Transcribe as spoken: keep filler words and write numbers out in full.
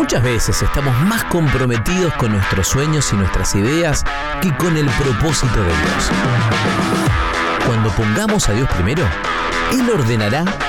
Muchas veces estamos más comprometidos con nuestros sueños y nuestras ideas que con el propósito de Dios. Cuando pongamos a Dios primero, Él ordenará